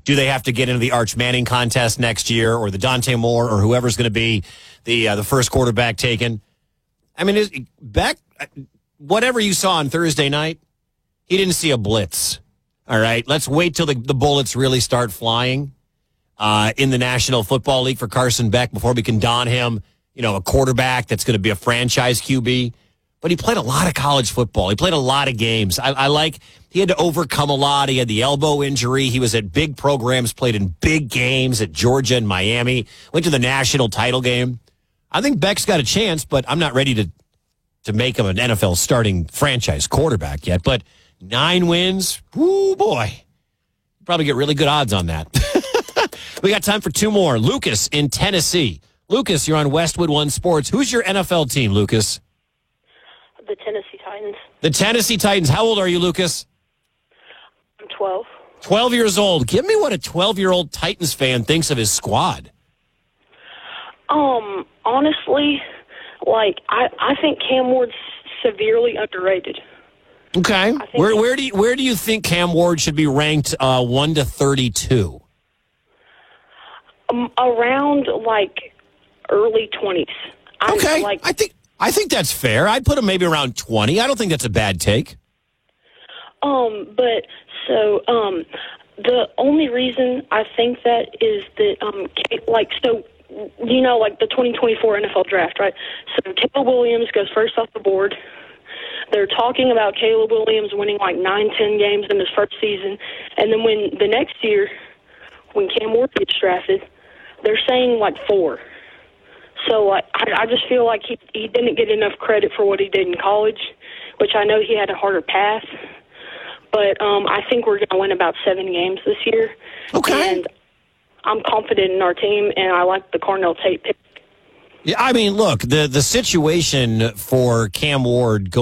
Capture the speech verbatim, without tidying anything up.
Do they have to get into the Arch Manning contest next year, or the Dante Moore, or whoever's going to be the uh, the first quarterback taken? I mean, is, Beck, whatever you saw on Thursday night, he didn't see a blitz. All right, let's wait till the, the bullets really start flying uh, in the National Football League for Carson Beck before we can don him, you know, a quarterback that's going to be a franchise Q B. But he played a lot of college football. He played a lot of games. I, I like he had to overcome a lot. He had the elbow injury. He was at big programs, played in big games at Georgia and Miami, went to the national title game. I think Beck's got a chance, but I'm not ready to to make him an N F L starting franchise quarterback yet. But nine wins, whoo boy. Probably get really good odds on that. We got time for two more. Lucas in Tennessee. Lucas, you're on Westwood One Sports. Who's your N F L team, Lucas? The Tennessee Titans. The Tennessee Titans. How old are you, Lucas? I'm twelve. twelve years old. Give me what a twelve-year-old Titans fan thinks of his squad. Um, honestly, like, I, I think Cam Ward's severely underrated. Okay. Where where do you, where do you think Cam Ward should be ranked uh, one to thirty-two? Um, around, like, early twenties. I'm, Okay. Like, I think I think that's fair. I'd put him maybe around twenty. I don't think that's a bad take. Um, but, so, um, the only reason I think that is that, um, like, so, you know, like the twenty twenty-four N F L draft, right? So Caleb Williams goes first off the board. They're talking about Caleb Williams winning like nine, ten games in his first season. And then when the next year, when Cam Ward gets drafted, they're saying like four. So like, I, I just feel like he, he didn't get enough credit for what he did in college, which I know he had a harder path. But um, I think we're going to win about seven games this year. Okay. And I'm confident in our team, and I like the Cornell Tate pick. Yeah, I mean, look, the, the situation for Cam Ward